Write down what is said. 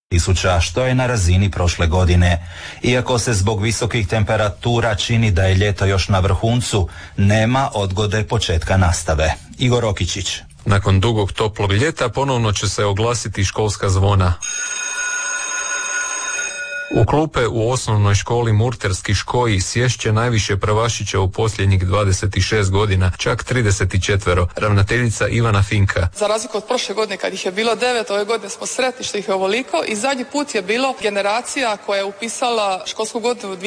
tisuća, što je na razini prošle godine. Iako se zbog visokih temperatura čini da je ljeto još na vrhuncu, nema odgode početka nastave. Igor Okičić. Nakon dugog toplog ljeta ponovno će se oglasiti školska zvona. U klupe u osnovnoj školi Murterski Škoji sješće najviše prvašića u posljednjih 26 godina, čak 34. Ravnateljica Ivana Finka. Za razliku od prošle godine kad ih je bilo 9, ove godine smo sretni što ih je ovoliko i zadnji put je bilo generacija koja je upisala školsku godinu